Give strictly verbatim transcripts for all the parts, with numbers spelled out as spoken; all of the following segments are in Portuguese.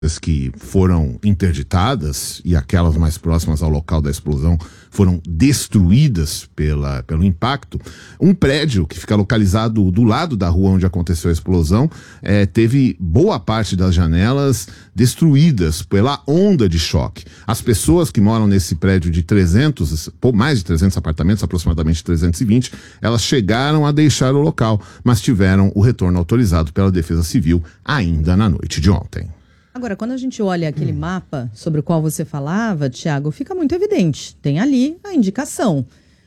que foram interditadas e aquelas mais próximas ao local da explosão foram destruídas pela, pelo impacto. Um prédio que fica localizado do lado da rua onde aconteceu a explosão é, teve boa parte das janelas destruídas pela onda de choque. As pessoas que moram nesse prédio de trezentos, mais de trezentos apartamentos, aproximadamente trezentos e vinte, elas chegaram a deixar o local, mas tiveram o retorno autorizado pela Defesa Civil ainda na noite de ontem. Agora, quando a gente olha aquele hum. mapa sobre o qual você falava, Tiago, fica muito evidente. Tem ali a indicação.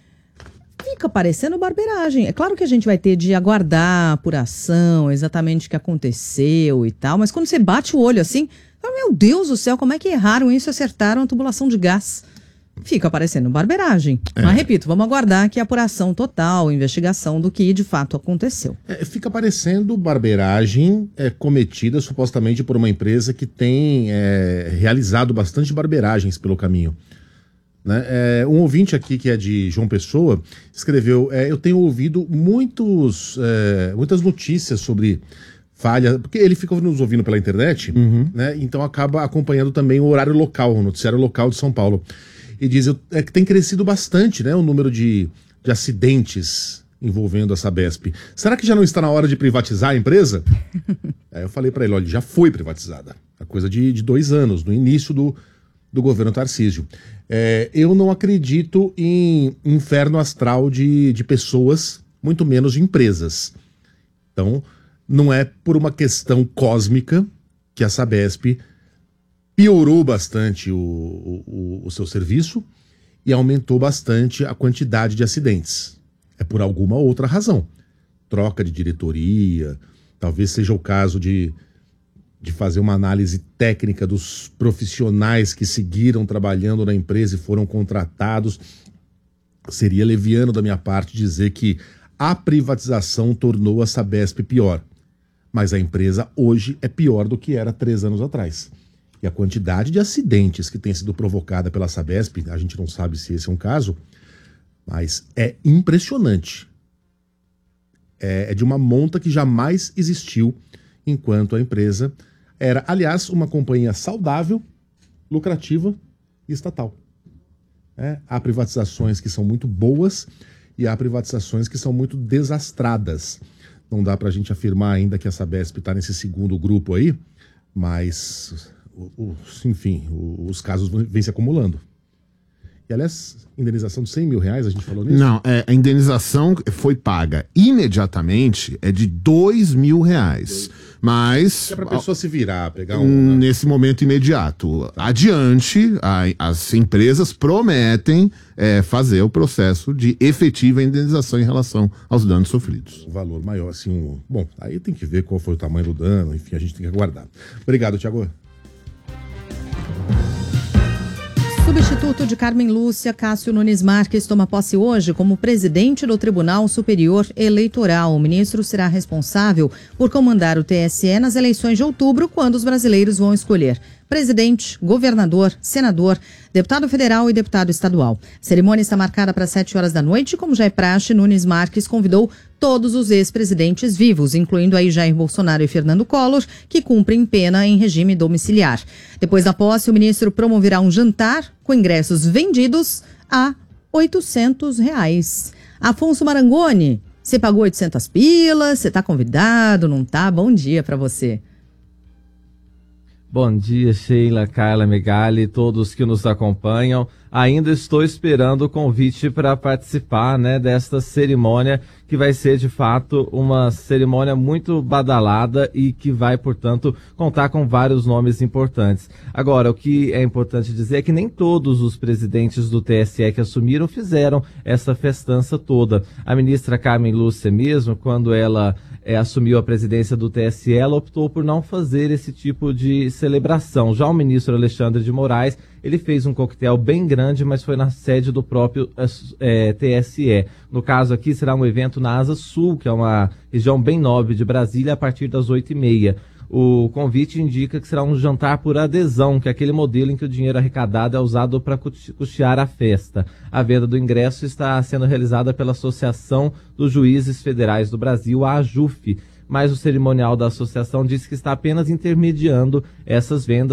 Fica parecendo barbeiragem. É claro que a gente vai ter de aguardar a apuração, exatamente o que aconteceu e tal, mas quando você bate o olho assim, meu Deus do céu, como é que erraram isso e acertaram a tubulação de gás? Fica parecendo barbeiragem. É. Mas, repito, vamos aguardar aqui a apuração total, investigação do que de fato aconteceu. É, fica parecendo barbeiragem é, cometida supostamente por uma empresa que tem é, realizado bastante barbeiragens pelo caminho. Né? É, um ouvinte aqui, que é de João Pessoa, escreveu, é, eu tenho ouvido muitos, é, muitas notícias sobre falha, porque ele fica nos ouvindo pela internet, uhum. né? Então acaba acompanhando também o horário local, o noticiário local de São Paulo. E diz é, que tem crescido bastante, né, o número de, de acidentes envolvendo a Sabesp. Será que já não está na hora de privatizar a empresa? Aí eu falei para ele, olha, já foi privatizada. A coisa de, de dois anos, no início do, do governo Tarcísio. É, eu não acredito em inferno astral de, de pessoas, muito menos de empresas. Então, não é por uma questão cósmica que a Sabesp piorou bastante o, o, o seu serviço e aumentou bastante a quantidade de acidentes. É por alguma outra razão. Troca de diretoria, talvez seja o caso de, de fazer uma análise técnica dos profissionais que seguiram trabalhando na empresa e foram contratados. Seria leviano da minha parte dizer que a privatização tornou a Sabesp pior. Mas a empresa hoje é pior do que era três anos atrás. E a quantidade de acidentes que tem sido provocada pela Sabesp, a gente não sabe se esse é um caso, mas é impressionante. É, é de uma monta que jamais existiu enquanto a empresa era, aliás, uma companhia saudável, lucrativa e estatal. É, há privatizações que são muito boas e há privatizações que são muito desastradas. Não dá para a gente afirmar ainda que a Sabesp está nesse segundo grupo aí, mas... Os, enfim, os casos vêm se acumulando. E, aliás, indenização de cem mil reais, a gente falou nisso? Não, é, a indenização foi paga imediatamente, é de dois mil reais. Mas... É para a pessoa se virar, pegar um... Nesse momento imediato. Adiante, a, as empresas prometem é, fazer o processo de efetiva indenização em relação aos danos sofridos. Um valor maior, assim... Um... Bom, aí tem que ver qual foi o tamanho do dano, enfim, a gente tem que aguardar. Obrigado, Tiago. Substituto de Carmen Lúcia, Cássio Nunes Marques, toma posse hoje como presidente do Tribunal Superior Eleitoral. O ministro será responsável por comandar o T S E nas eleições de outubro, quando os brasileiros vão escolher presidente, governador, senador, deputado federal e deputado estadual. A cerimônia está marcada para sete horas da noite. Como já é praxe, Nunes Marques convidou todos os ex-presidentes vivos, incluindo aí Jair Bolsonaro e Fernando Collor, que cumprem pena em regime domiciliar. Depois da posse, o ministro promoverá um jantar com ingressos vendidos a oitocentos reais. Afonso Marangoni, você pagou oitocentas pilas, você está convidado, não tá? Bom dia para você. Bom dia, Sheila, Carla, Megali, todos que nos acompanham. Ainda estou esperando o convite para participar, né, desta cerimônia, que vai ser, de fato, uma cerimônia muito badalada e que vai, portanto, contar com vários nomes importantes. Agora, o que é importante dizer é que nem todos os presidentes do T S E que assumiram fizeram essa festança toda. A ministra Carmen Lúcia mesmo, quando ela é, assumiu a presidência do T S E, ela optou por não fazer esse tipo de celebração. Já o ministro Alexandre de Moraes, ele fez um coquetel bem grande, mas foi na sede do próprio é, T S E. No caso aqui, será um evento na Asa Sul, que é uma região bem nobre de Brasília, a partir das oito e meia. O convite indica que será um jantar por adesão, que é aquele modelo em que o dinheiro arrecadado é usado para custear a festa. A venda do ingresso está sendo realizada pela Associação dos Juízes Federais do Brasil, a AJUF. mas o cerimonial da associação disse que está apenas intermediando essas vendas.